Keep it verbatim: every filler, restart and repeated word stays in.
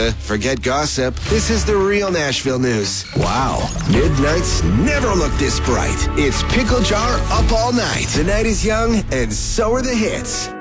Florida. Forget gossip. This is the real Nashville news. Wow. Midnights never look this bright. It's Pickle Jar up all night. The night is young, and so are the hits.